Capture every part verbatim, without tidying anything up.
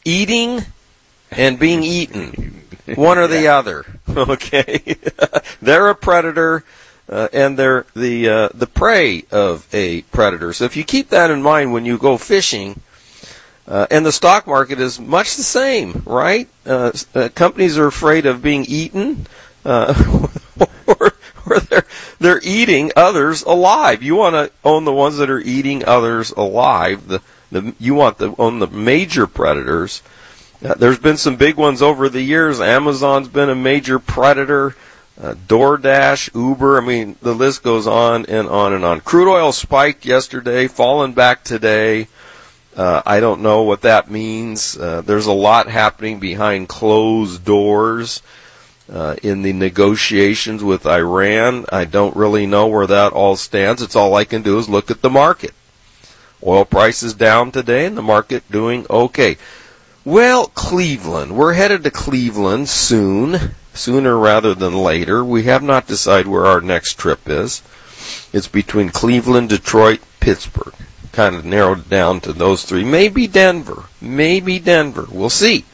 eating and being eaten. One or the other. Okay. They're a predator, uh, and they're the uh, the prey of a predator. So if you keep that in mind when you go fishing, uh, and the stock market is much the same, right? Uh, uh, companies are afraid of being eaten, uh, or, or they're they're eating others alive. You want to own the ones that are eating others alive. The the you want to own the major predators. Uh, there's been some big ones over the years. Amazon's been a major predator. Uh, DoorDash, Uber, I mean, the list goes on and on and on. Crude oil spiked yesterday, fallen back today. Uh, I don't know what that means. Uh, there's a lot happening behind closed doors uh, in the negotiations with Iran. I don't really know where that all stands. It's all I can do is look at the market. Oil prices down today and the market doing okay. Well, Cleveland. We're headed to Cleveland soon, sooner rather than later. We have not decided where our next trip is. It's between Cleveland, Detroit, Pittsburgh. Kind of narrowed it down to those three. Maybe Denver. Maybe Denver. We'll see.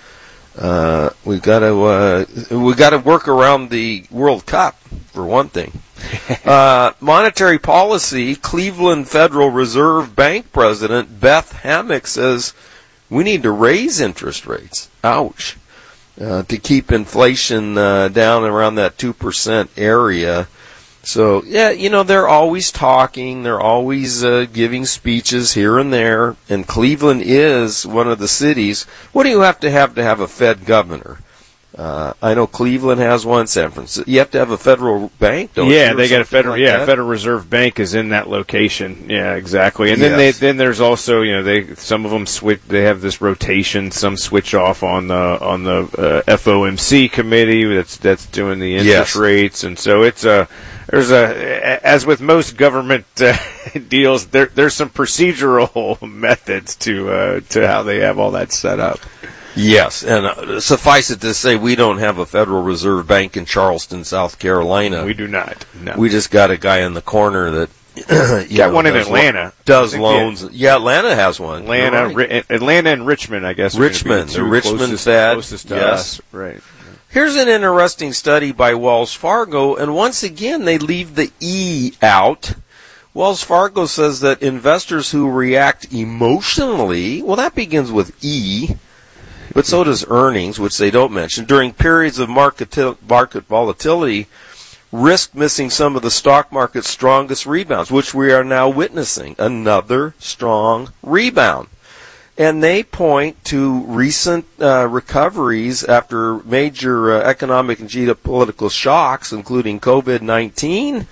Uh, we've got to uh, we got to work around the World Cup for one thing. uh, monetary policy. Cleveland Federal Reserve Bank President Beth Hammack says we need to raise interest rates. Ouch. Uh, to keep inflation uh, down around that two percent area. So, yeah, you know, they're always talking. They're always uh, giving speeches here and there. And Cleveland is one of the cities. What do you have to have to have a Fed governor? Uh, I know Cleveland has one. San Francisco. You have to have a federal bank, don't you? Yeah, they got a federal. Like yeah, that? Federal Reserve Bank is in that location. Yeah, exactly. And Yes. then they then there's also, you know, they some of them switch. They have this rotation. Some switch off on the on the uh, F O M C committee that's that's doing the interest Yes. rates, and so it's a there's a as with most government uh, deals, there there's some procedural methods to uh, to how they have all that set up. Yes, and uh, suffice it to say, we don't have a Federal Reserve Bank in Charleston, South Carolina. We do not. No. We just got a guy in the corner that you got know, one in does Atlanta. Lo- does I think loans. the- Yeah, Atlanta has one. Atlanta, You're right. Ri- Atlanta, and Richmond, I guess. are gonna be Richmond, the, the two Richmond closest, Fed, closest to yes. us. Right. Here's an interesting study by Wells Fargo, and once again, they leave the E out. Wells Fargo says that investors who react emotionally, well, that begins with E, but so does earnings, which they don't mention, during periods of market market volatility, risk missing some of the stock market's strongest rebounds, which we are now witnessing. Another strong rebound. And they point to recent uh, recoveries after major uh, economic and geopolitical shocks, including COVID nineteen,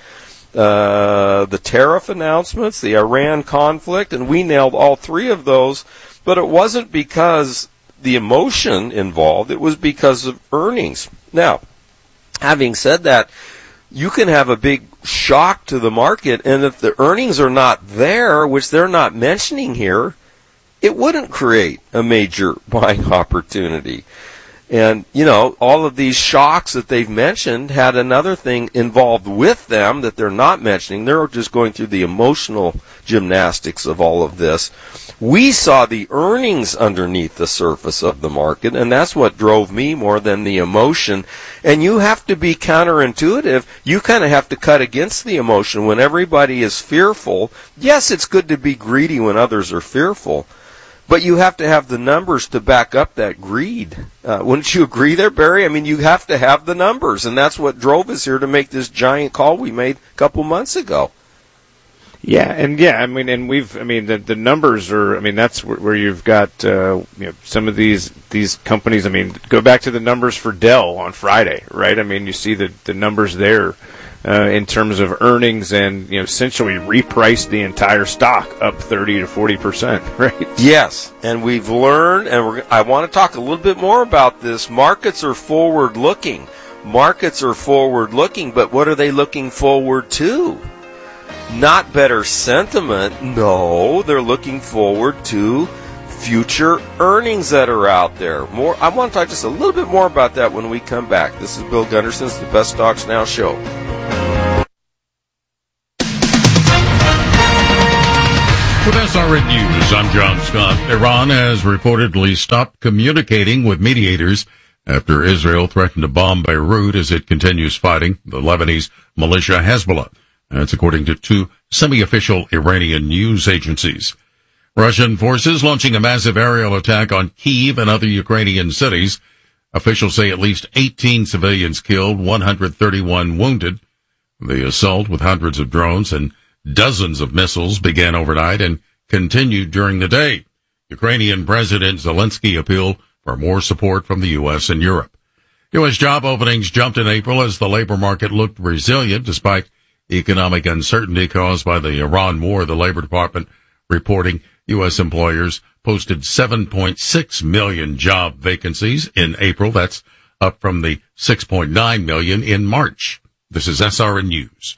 uh, the tariff announcements, the Iran conflict, and we nailed all three of those. But it wasn't because the emotion involved, it was because of earnings. Now, having said that, you can have a big shock to the market, and if the earnings are not there, which they're not mentioning here, it wouldn't create a major buying opportunity. And, you know, all of these shocks that they've mentioned had another thing involved with them that they're not mentioning. They're just going through the emotional gymnastics of all of this. We saw the earnings underneath the surface of the market, and that's what drove me more than the emotion. And you have to be counterintuitive. You kind of have to cut against the emotion when everybody is fearful. Yes, it's good to be greedy when others are fearful, but you have to have the numbers to back up that greed. Uh, wouldn't you agree there, Barry? I mean, you have to have the numbers, and that's what drove us here to make this giant call we made a couple months ago. Yeah, and yeah, I mean, and we've, I mean, the the numbers are, I mean, that's where, where you've got, uh, you know, some of these these companies. I mean, go back to the numbers for Dell on Friday, right? I mean, you see the the numbers there uh, in terms of earnings, and you know, essentially repriced the entire stock up thirty to forty percent, right? Yes, and we've learned, and we're, I want to talk a little bit more about this. Markets are forward-looking. Markets are forward-looking, but what are they looking forward to? Not better sentiment. No, they're looking forward to future earnings that are out there. More. I want to talk just a little bit more about that when we come back. This is Bill Gunderson's The Best Stocks Now Show. With S R R N News, I'm John Scott. Iran has reportedly stopped communicating with mediators after Israel threatened to bomb Beirut as it continues fighting the Lebanese militia Hezbollah. That's according to two semi-official Iranian news agencies. Russian forces launching a massive aerial attack on Kyiv and other Ukrainian cities. Officials say at least eighteen civilians killed, one hundred thirty-one wounded. The assault with hundreds of drones and dozens of missiles began overnight and continued during the day. Ukrainian President Zelensky appealed for more support from the U S and Europe. U S job openings jumped in April as the labor market looked resilient despite economic uncertainty caused by the Iran war. The Labor Department reporting U S employers posted seven point six million job vacancies in April. That's up from the six point nine million in March. This is S R N News.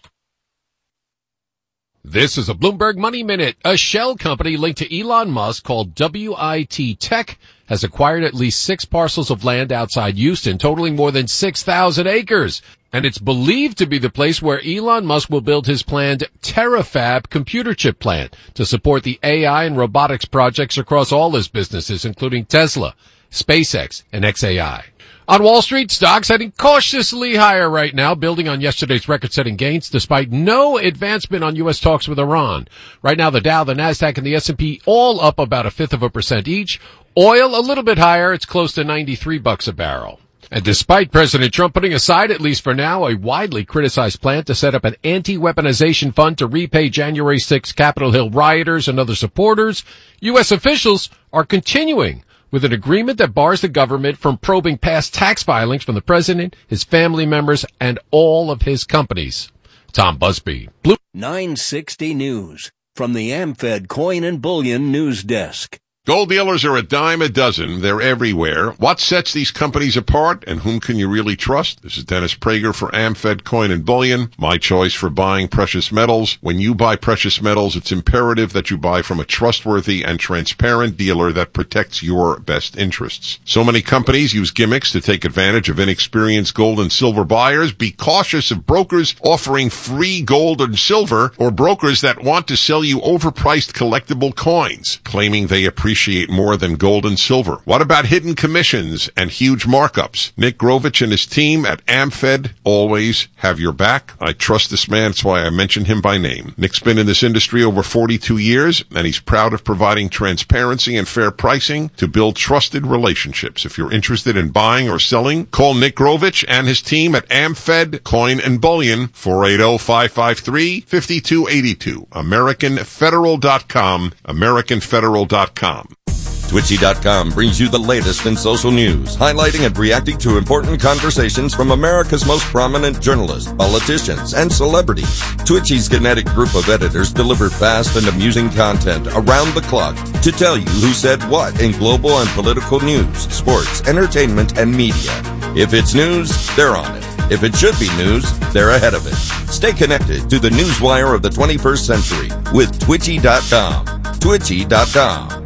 This is a Bloomberg Money Minute. A shell company linked to Elon Musk called W I T Tech has acquired at least six parcels of land outside Houston, totaling more than six thousand acres. And it's believed to be the place where Elon Musk will build his planned Terafab computer chip plant to support the A I and robotics projects across all his businesses, including Tesla, SpaceX, and X A I. On Wall Street, stocks heading cautiously higher right now, building on yesterday's record-setting gains despite no advancement on U S talks with Iran. Right now, the Dow, the Nasdaq, and the S and P all up about a fifth of a percent each. Oil a little bit higher. It's close to ninety-three bucks a barrel. And despite President Trump putting aside, at least for now, a widely criticized plan to set up an anti-weaponization fund to repay January sixth Capitol Hill rioters and other supporters, U S officials are continuing with an agreement that bars the government from probing past tax filings from the president, his family members, and all of his companies. Tom Busby, Blue. nine sixty News from the AmFed Coin and Bullion News Desk. Gold dealers are a dime a dozen. They're everywhere. What sets these companies apart, and whom can you really trust? This is Dennis Prager for AmFed Coin and Bullion, my choice for buying precious metals. When you buy precious metals, it's imperative that you buy from a trustworthy and transparent dealer that protects your best interests. So many companies use gimmicks to take advantage of inexperienced gold and silver buyers. Be cautious of brokers offering free gold and silver, or brokers that want to sell you overpriced collectible coins, claiming they appreciate Appreciate more than gold and silver. What about hidden commissions and huge markups? Nick Grovich and his team at AmFed always have your back. I trust this man. That's why I mention him by name. Nick's been in this industry over forty-two years, and he's proud of providing transparency and fair pricing to build trusted relationships. If you're interested in buying or selling, call Nick Grovich and his team at AmFed Coin and Bullion, four eight zero, five five three, five two eight two. American Federal dot com, American Federal dot com. Twitchy dot com brings you the latest in social news, highlighting and reacting to important conversations from America's most prominent journalists, politicians, and celebrities. Twitchy's kinetic group of editors deliver fast and amusing content around the clock to tell you who said what in global and political news, sports, entertainment, and media. If it's news, they're on it. If it should be news, they're ahead of it. Stay connected to the newswire of the twenty-first century with Twitchy dot com. Twitchy dot com.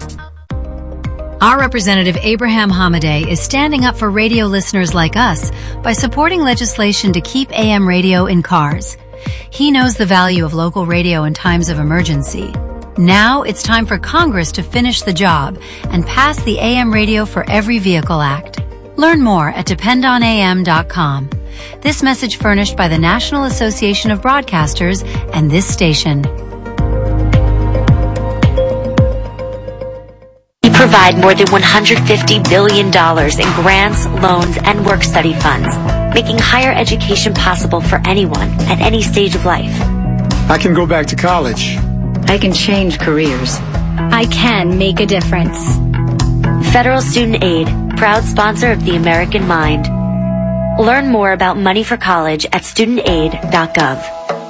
Our representative Abraham Hamadeh is standing up for radio listeners like us by supporting legislation to keep A M radio in cars. He knows the value of local radio in times of emergency. Now it's time for Congress to finish the job and pass the A M Radio for Every Vehicle Act. Learn more at depend on A M dot com. This message furnished by the National Association of Broadcasters and this station. Provide more than one hundred fifty billion dollars in grants, loans, and work-study funds, making higher education possible for anyone at any stage of life. I can go back to college. I can change careers. I can make a difference. Federal Student Aid, proud sponsor of the American Mind. Learn more about money for college at student aid dot gov.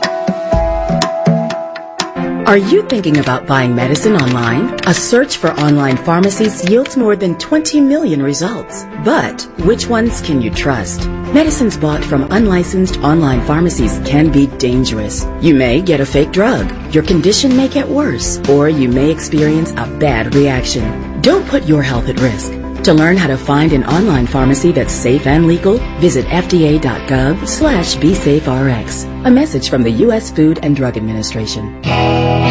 Are you thinking about buying medicine online? A search for online pharmacies yields more than twenty million results. But which ones can you trust? Medicines bought from unlicensed online pharmacies can be dangerous. You may get a fake drug, your condition may get worse, or you may experience a bad reaction. Don't put your health at risk. To learn how to find an online pharmacy that's safe and legal, visit F D A dot gov slash be safe R X. A message from the U S Food and Drug Administration.